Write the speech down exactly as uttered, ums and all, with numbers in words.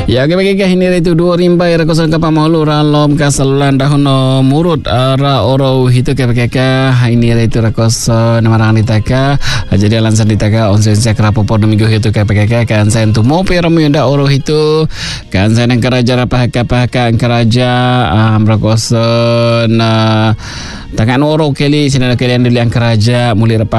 Ya, kaya ini itu dua rimbai rakosan kapal malu ralom kasalulan dahun murut ra oro itu kaya ini itu rakosan namarang ditaka jadi lansan ditaka onsen sakra popor minggu itu kaya kan saya tu mau pero menda oro itu kan saya nang keraja rapahaka pahaka keraja rakosan tangan oro kali sina kalian diliang keraja mulai